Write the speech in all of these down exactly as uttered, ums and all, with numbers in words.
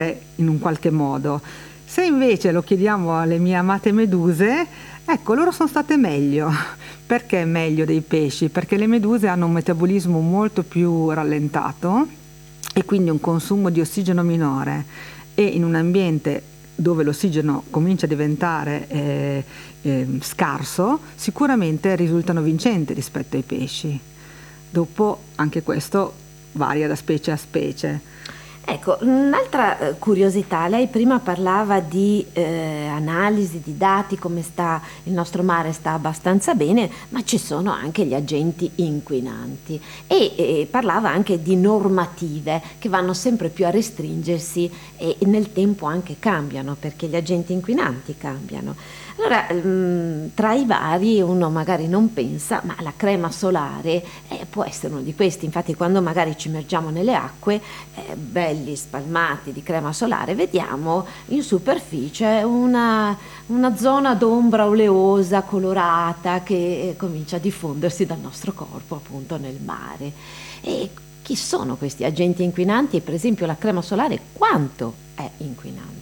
in un qualche modo. Se invece lo chiediamo alle mie amate meduse, ecco, loro sono state meglio. Perché meglio dei pesci? Perché le meduse hanno un metabolismo molto più rallentato e quindi un consumo di ossigeno minore, e in un ambiente dove l'ossigeno comincia a diventare eh, eh, scarso, sicuramente risultano vincenti rispetto ai pesci. Dopo anche questo varia da specie a specie. Ecco, un'altra eh, curiosità, lei prima parlava di eh, analisi, di dati, come sta il nostro mare, sta abbastanza bene, ma ci sono anche gli agenti inquinanti e, e parlava anche di normative che vanno sempre più a restringersi e, e nel tempo anche cambiano, perché gli agenti inquinanti cambiano. Allora, mh, tra i vari uno magari non pensa, ma la crema solare eh, può essere uno di questi. Infatti quando magari ci immergiamo nelle acque eh, belli spalmati di crema solare, vediamo in superficie una, una zona d'ombra oleosa, colorata, che eh, comincia a diffondersi dal nostro corpo appunto nel mare. E chi sono questi agenti inquinanti e per esempio la crema solare quanto è inquinante?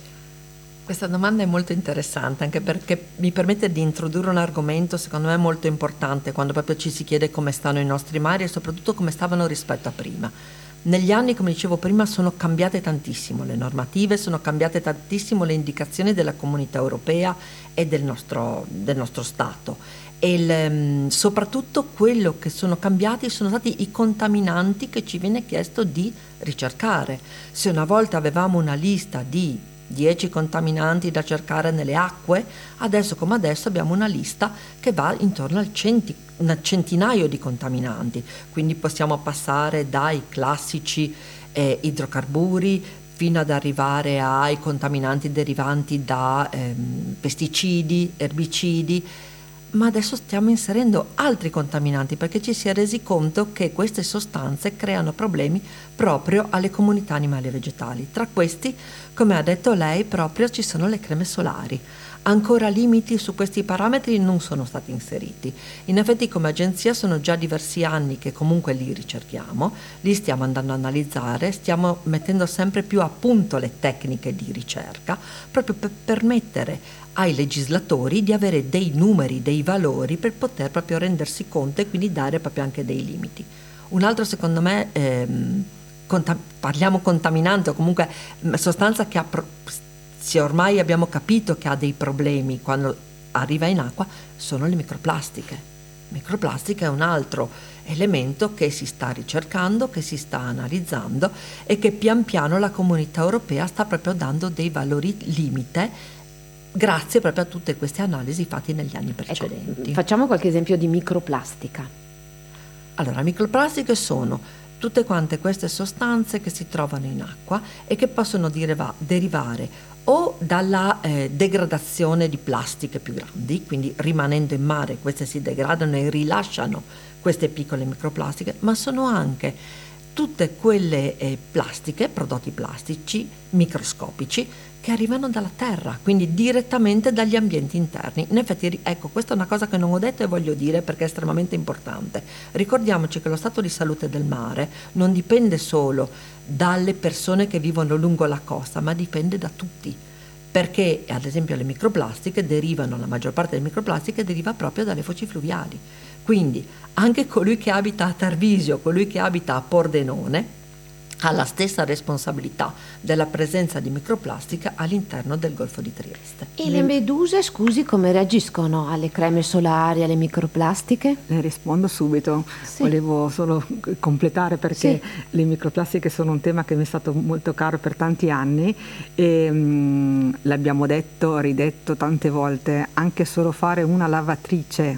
Questa domanda è molto interessante, anche perché mi permette di introdurre un argomento secondo me molto importante quando proprio ci si chiede come stanno i nostri mari e soprattutto come stavano rispetto a prima. Negli anni, come dicevo prima, sono cambiate tantissimo le normative, sono cambiate tantissimo le indicazioni della Comunità Europea e del nostro, del nostro Stato. E il, soprattutto quello che sono cambiati sono stati i contaminanti che ci viene chiesto di ricercare. Se una volta avevamo una lista di dieci contaminanti da cercare nelle acque, adesso come adesso abbiamo una lista che va intorno al centi, un centinaio di contaminanti, quindi possiamo passare dai classici eh, idrocarburi fino ad arrivare ai contaminanti derivanti da ehm, pesticidi, erbicidi, ma adesso stiamo inserendo altri contaminanti perché ci si è resi conto che queste sostanze creano problemi proprio alle comunità animali e vegetali. Tra questi, come ha detto lei, proprio ci sono le creme solari. Ancora limiti su questi parametri non sono stati inseriti. In effetti come agenzia sono già diversi anni che comunque li ricerchiamo, li stiamo andando a analizzare, stiamo mettendo sempre più a punto le tecniche di ricerca proprio per permettere ai legislatori di avere dei numeri, dei valori per poter proprio rendersi conto e quindi dare proprio anche dei limiti. Un altro secondo me, ehm, conta- parliamo contaminante o comunque sostanza che ha pro- se ormai abbiamo capito che ha dei problemi quando arriva in acqua, sono le microplastiche. Microplastica è un altro elemento che si sta ricercando, che si sta analizzando e che pian piano la Comunità Europea sta proprio dando dei valori limite grazie proprio a tutte queste analisi fatte negli anni precedenti. Ecco, facciamo qualche esempio di microplastica. Allora, microplastiche sono tutte quante queste sostanze che si trovano in acqua e che possono deriva- derivare o dalla eh, degradazione di plastiche più grandi, quindi rimanendo in mare queste si degradano e rilasciano queste piccole microplastiche, ma sono anche tutte quelle eh, plastiche, prodotti plastici microscopici che arrivano dalla terra, quindi direttamente dagli ambienti interni. In effetti, ecco, questa è una cosa che non ho detto e voglio dire perché è estremamente importante. Ricordiamoci che lo stato di salute del mare non dipende solo dalle persone che vivono lungo la costa, ma dipende da tutti. Perché, ad esempio, le microplastiche derivano, la maggior parte delle microplastiche deriva proprio dalle foci fluviali. Quindi anche colui che abita a Tarvisio, colui che abita a Pordenone, ha la stessa responsabilità della presenza di microplastica all'interno del Golfo di Trieste. E le meduse, scusi, come reagiscono alle creme solari, alle microplastiche? Le rispondo subito. Sì. Volevo solo completare perché sì. Le microplastiche sono un tema che mi è stato molto caro per tanti anni e mh, l'abbiamo detto, ridetto tante volte, anche solo fare una lavatrice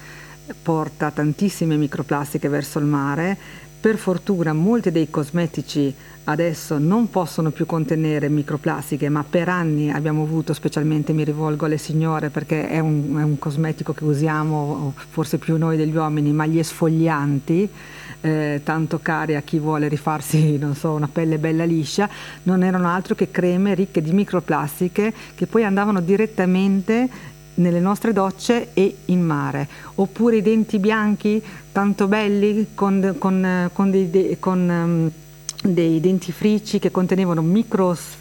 porta tantissime microplastiche verso il mare. Per fortuna molti dei cosmetici adesso non possono più contenere microplastiche, ma per anni abbiamo avuto, specialmente mi rivolgo alle signore perché è un, è un cosmetico che usiamo forse più noi degli uomini, ma gli esfolianti, eh, tanto cari a chi vuole rifarsi, non so, una pelle bella liscia, non erano altro che creme ricche di microplastiche che poi andavano direttamente nelle nostre docce e in mare. Oppure i denti bianchi tanto belli con, con, con, dei, con um, dei dentifrici che contenevano micro